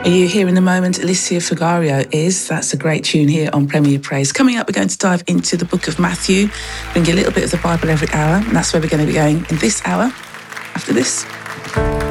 Are you here in the moment? Alicia Figario is. That's a great tune here on Premier Praise. Coming up, we're going to dive into the book of Matthew, bring you a little bit of the Bible every hour, and that's where we're going to be going in this hour after this.